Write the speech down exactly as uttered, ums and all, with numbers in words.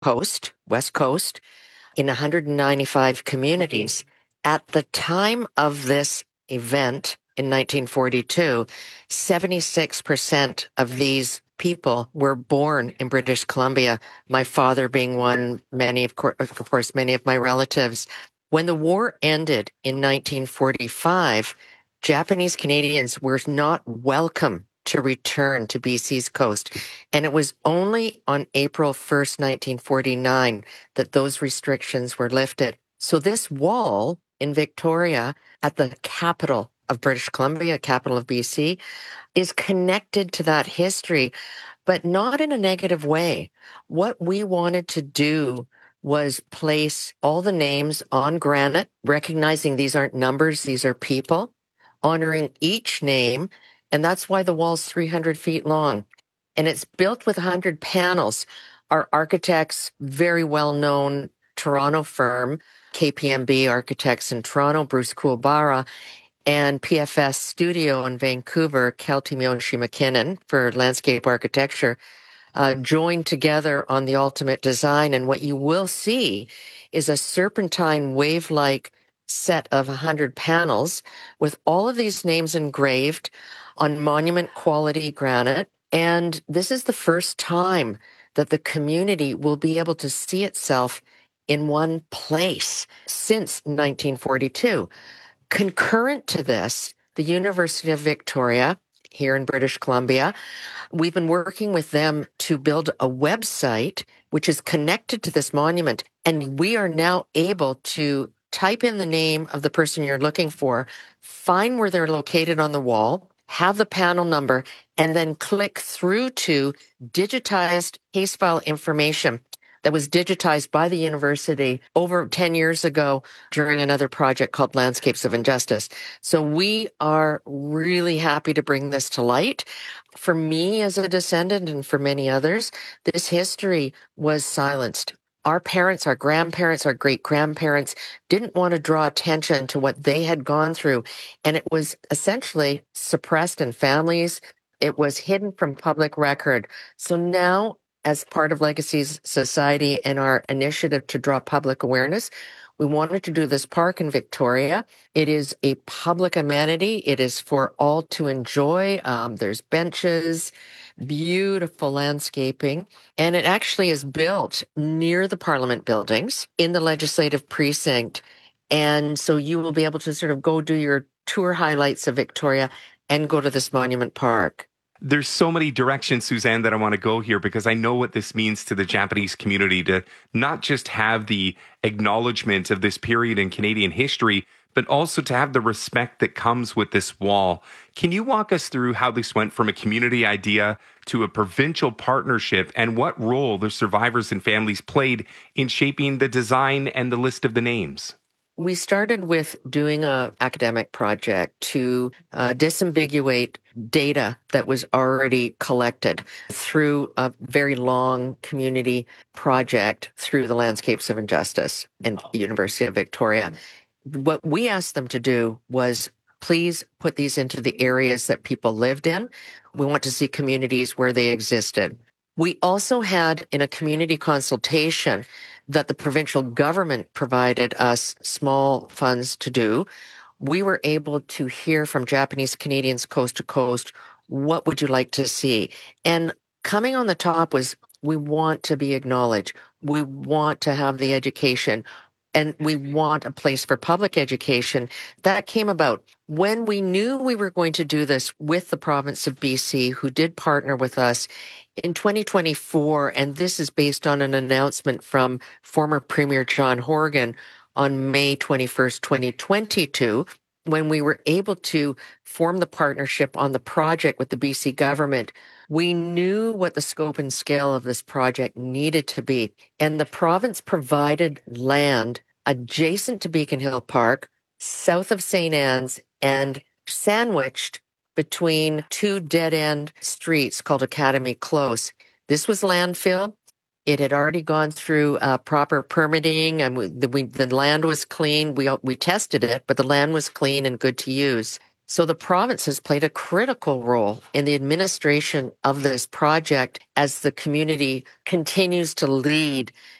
coast, West Coast, in one hundred ninety-five communities. At the time of this event in nineteen forty-two, seventy-six percent of these people were born in British Columbia, my father being one, many, of course, of course, many of my relatives. When the war ended in nineteen forty-five, Japanese Canadians were not welcome to return to B C's coast. And it was only on April first, nineteen forty-nine, that those restrictions were lifted. So this wall in Victoria at the capital of British Columbia, capital of B C, is connected to that history, but not in a negative way. What we wanted to do was place all the names on granite, recognizing these aren't numbers, these are people, honoring each name. And that's why the wall's three hundred feet long. And it's built with one hundred panels. Our architects, very well-known Toronto firm, K P M B Architects in Toronto, Bruce Kuwabara, and P F S Studio in Vancouver, Kelty Miyoshi McKinnon for landscape architecture, uh, joined together on the ultimate design. And what you will see is a serpentine wave-like set of one hundred panels with all of these names engraved on monument quality granite. And this is the first time that the community will be able to see itself in one place since nineteen forty-two. Concurrent to this, the University of Victoria here in British Columbia, we've been working with them to build a website which is connected to this monument. And we are now able to type in the name of the person you're looking for, find where they're located on the wall, have the panel number, and then click through to digitized case file information that was digitized by the university over ten years ago during another project called Landscapes of Injustice. So we are really happy to bring this to light. For me as a descendant and for many others, this history was silenced. Our parents, our grandparents, our great-grandparents didn't want to draw attention to what they had gone through. And it was essentially suppressed in families. It was hidden from public record. So now, as part of Legacies Society and our initiative to draw public awareness, we wanted to do this park in Victoria. It is a public amenity. It is for all to enjoy. Um, there's benches, beautiful landscaping, and it actually is built near the Parliament buildings in the legislative precinct. And so you will be able to sort of go do your tour highlights of Victoria and go to this monument park. There's so many directions, Suzanne, that I want to go here because I know what this means to the Japanese community to not just have the acknowledgement of this period in Canadian history, but also to have the respect that comes with this wall. Can you walk us through how this went from a community idea to a provincial partnership and what role the survivors and families played in shaping the design and the list of the names? We started with doing an academic project to uh, disambiguate data that was already collected through a very long community project through the Landscapes of Injustice and University of Victoria. What we asked them to do was please put these into the areas that people lived in. We want to see communities where they existed. We also had in a community consultation that the provincial government provided us small funds to do. We were able to hear from Japanese Canadians coast to coast, what would you like to see? And coming on the top was, we want to be acknowledged. We want to have the education. And we want a place for public education. That came about when we knew we were going to do this with the province of B C, who did partner with us in twenty twenty-four. And this is based on an announcement from former Premier John Horgan on May twenty-first, twenty twenty-two, when we were able to form the partnership on the project with the B C government. We knew what the scope and scale of this project needed to be, and the province provided land adjacent to Beacon Hill Park, south of Saint Anne's, and sandwiched between two dead-end streets called Academy Close. This was landfill. It had already gone through uh, proper permitting, and we, the, we, the land was clean. We we tested it, but the land was clean and good to use. So the province has played a critical role in the administration of this project as the community continues to lead